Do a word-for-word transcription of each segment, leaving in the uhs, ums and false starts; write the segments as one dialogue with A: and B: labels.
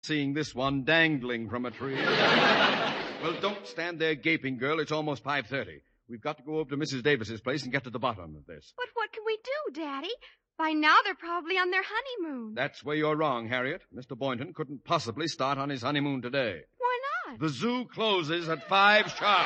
A: seeing this one dangling from a tree. Well, don't stand there gaping, girl. It's almost five thirty. We've got to go over to Missus Davis's place and get to the bottom of this.
B: But what can we do, Daddy? By now they're probably on their honeymoon.
A: That's where you're wrong, Harriet. Mister Boynton couldn't possibly start on his honeymoon today.
B: Why not?
A: The zoo closes at five sharp.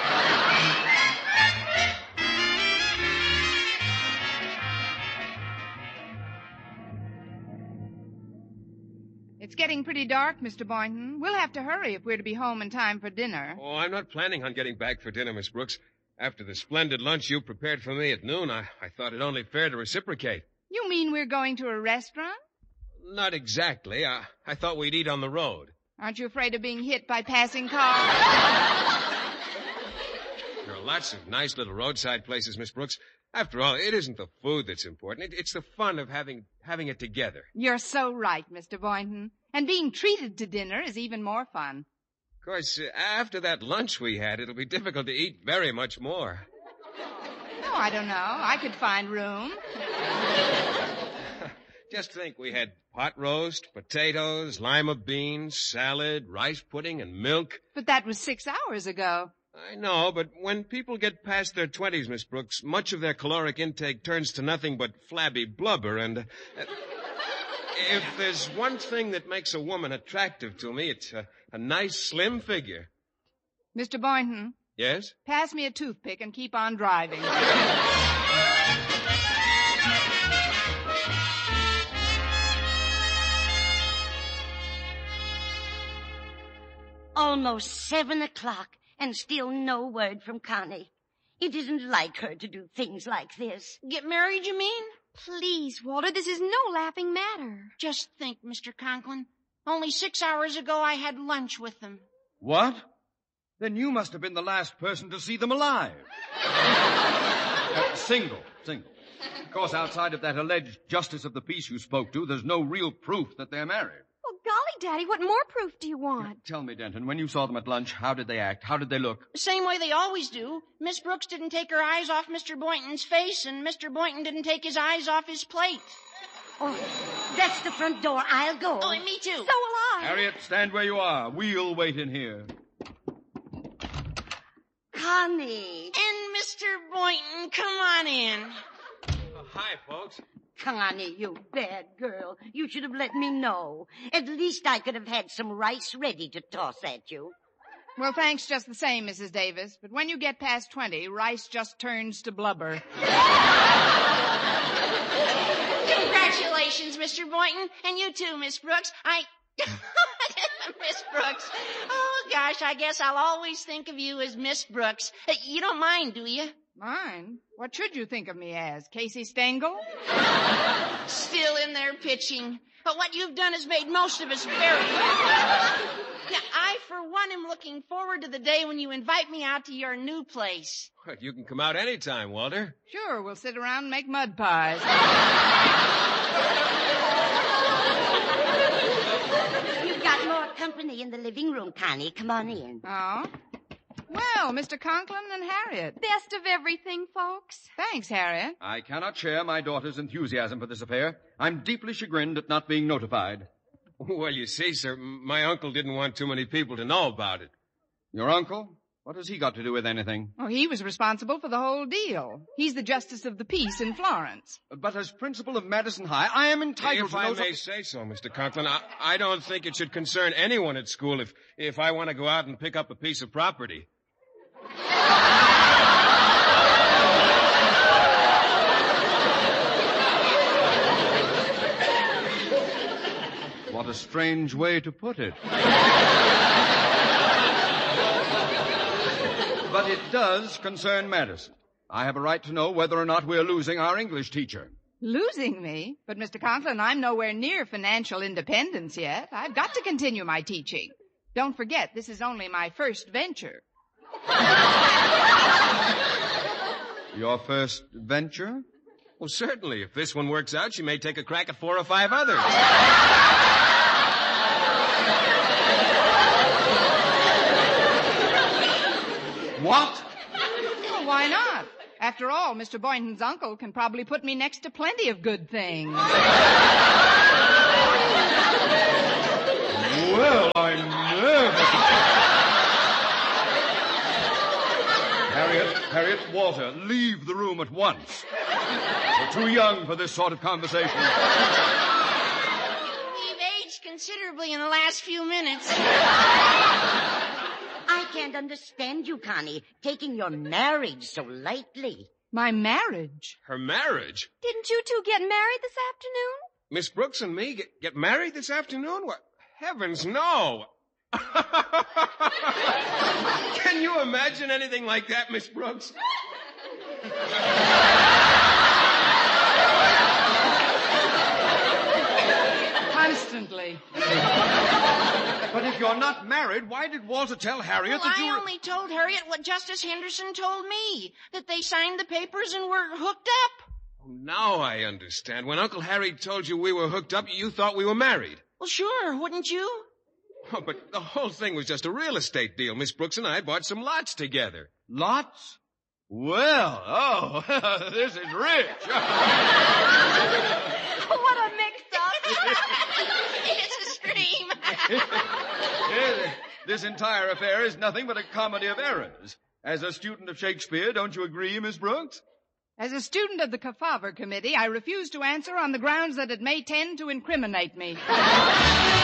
C: It's getting pretty dark, Mister Boynton. We'll have to hurry if we're to be home in time for dinner.
D: Oh, I'm not planning on getting back for dinner, Miss Brooks. After the splendid lunch you prepared for me at noon, I, I thought it only fair to reciprocate.
C: You mean we're going to a restaurant?
D: Not exactly. I, I thought we'd eat on the road.
C: Aren't you afraid of being hit by passing cars?
D: There are lots of nice little roadside places, Miss Brooks. After all, it isn't the food that's important. It, it's the fun of having having it together.
C: You're so right, Mister Boynton. And being treated to dinner is even more fun.
D: Of course, uh, after that lunch we had, it'll be difficult to eat very much more.
C: Oh, I don't know. I could find room.
D: Just think, we had pot roast, potatoes, lima beans, salad, rice pudding, and milk.
C: But that was six hours ago.
D: I know, but when people get past their twenties, Miss Brooks, much of their caloric intake turns to nothing but flabby blubber, and... Uh, if there's one thing that makes a woman attractive to me, it's a, a nice, slim figure.
C: Mister Boynton?
D: Yes?
C: Pass me a toothpick and keep on driving.
E: Almost seven o'clock, and still no word from Connie. It isn't like her to do things like this.
F: Get married, you mean?
B: Please, Walter, this is no laughing matter.
F: Just think, Mister Conklin. Only six hours ago I had lunch with them.
A: What? Then you must have been the last person to see them alive. uh, single, single. Of course, outside of that alleged justice of the peace you spoke to, there's no real proof that they're married.
B: Well, golly, Daddy, what more proof do you want?
A: Tell me, Denton, when you saw them at lunch, how did they act? How did they look?
F: Same way they always do. Miss Brooks didn't take her eyes off Mister Boynton's face, and Mister Boynton didn't take his eyes off his plate.
E: Oh, that's the front door. I'll go.
F: Oh, and me too.
B: So will I.
A: Harriet, stand where you are. We'll wait in here.
E: Connie.
F: And Mister Boynton, come on in.
D: Oh, hi, folks.
E: Connie, you bad girl. You should have let me know. At least I could have had some rice ready to toss at you.
C: Well, thanks just the same, Missus Davis. But when you get past twenty, rice just turns to blubber.
F: Congratulations, Mister Boynton. And you too, Miss Brooks. I... Miss Brooks. Oh, gosh, I guess I'll always think of you as Miss Brooks. You don't mind, do you?
C: Mine? What should you think of me as? Casey Stengel?
F: Still in there pitching. But what you've done has made most of us very happy. Now, I, for one, am looking forward to the day when you invite me out to your new place.
D: Well, you can come out any time, Walter.
C: Sure, we'll sit around and make mud pies.
E: You've got more company in the living room, Connie. Come on in.
C: Oh? Well, Mister Conklin and Harriet.
B: Best of everything, folks.
C: Thanks, Harriet.
A: I cannot share my daughter's enthusiasm for this affair. I'm deeply chagrined at not being notified.
D: Well, you see, sir, my uncle didn't want too many people to know about it.
A: Your uncle? What has he got to do with anything?
C: Oh, he was responsible for the whole deal. He's the justice of the peace in Florence.
A: But as principal of Madison High, I am entitled
D: if
A: to
D: I
A: know
D: may
A: something...
D: say so, Mister Conklin, I, I don't think it should concern anyone at school if, if I want to go out and pick up a piece of property.
A: What a strange way to put it. But it does concern Madison. I have a right to know whether or not we're losing our English teacher.
C: Losing me? But, Mister Conklin, I'm nowhere near financial independence yet. I've got to continue my teaching. Don't forget, this is only my first venture.
A: Your first venture?
D: Well, certainly. If this one works out, she may take a crack at four or five others.
A: What?
C: Well, why not? After After all, Mister Boynton's uncle can probably put me next to plenty of good things.
A: Well, I'm nervous. Harriet, Harriet, Walter, leave the room at once. You're too young for this sort of conversation.
F: We've aged considerably in the last few minutes.
E: I can't understand you, Connie, taking your marriage so lightly.
C: My marriage?
D: Her marriage?
B: Didn't you two get married this afternoon?
D: Miss Brooks and me get, get married this afternoon? What? Heavens, no. Can you imagine anything like that, Miss Brooks?
C: Constantly.
A: But if you're not married, why did Walter tell Harriet
F: Well,
A: that you
F: I
A: were...
F: only told Harriet what Justice Henderson told me, that they signed the papers and were hooked up.
D: Oh, now I understand. When Uncle Harry told you we were hooked up, you thought we were married.
F: Well, sure, wouldn't you?
D: Oh, but the whole thing was just a real estate deal. Miss Brooks and I bought some lots together.
A: Lots? Well, oh, this is rich.
B: What a mix-up.
F: It's a scream.
A: This entire affair is nothing but a comedy of errors. As a student of Shakespeare, don't you agree, Miss Brooks?
C: As a student of the Kefauver Committee, I refuse to answer on the grounds that it may tend to incriminate me.